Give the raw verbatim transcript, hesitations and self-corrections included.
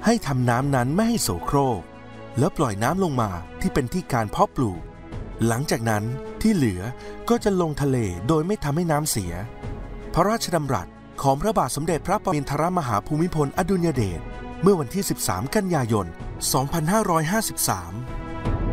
ให้ทำน้ำนั้นไม่ให้โสโครกแล้วปล่อยน้ำลงมาที่เป็นที่การเพาะปลูกหลังจากนั้นที่เหลือก็จะลงทะเลโดยไม่ทำให้น้ำเสียพระราชดำรัสของพระบาทสมเด็จพระปรมินทรมหาภูมิพลอดุลยเดชเมื่อวันที่สิบสามกันยายนสองพันห้าร้อยห้าสิบสาม